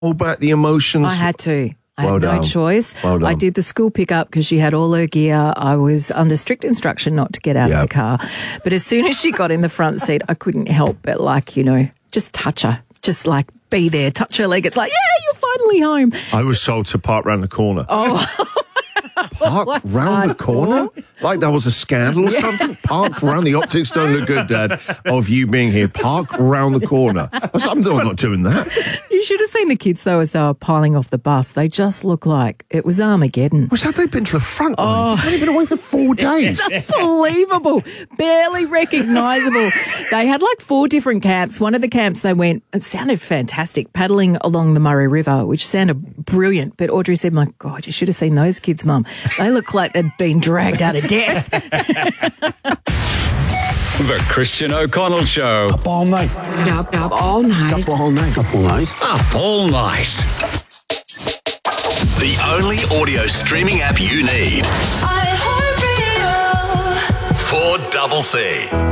All about the emotions. I had to. I Well had no done. choice. Well done. I did the school pickup because she had all her gear. I was under strict instruction not to get out of Yep. the car. But as soon as she got in the front seat, I couldn't help but just touch her. Just be there, touch her leg. It's like, yeah, you're finally home. I was told to park round the corner. Oh, Park What's round the that corner? Like that was a scandal or something? Park round. The optics don't look good, Dad, of you being here. Park round the corner. I was like, I'm not doing that. you should have seen the kids, though, as they were piling off the bus. They just looked like it was Armageddon. Was that they've been to the front line? They've only been away for 4 days. Unbelievable. Barely recognisable. They had 4 different camps. One of the camps they went, it sounded fantastic, paddling along the Murray River, which sounded brilliant. But Audrey said, my God, you should have seen those kids, Mum. They look like they'd been dragged out of death. The Christian O'Connell Show. Up all night. Up all night. Up all night. Up all night. Up all night. The only audio streaming app you need. iHeartRadio. 4CC.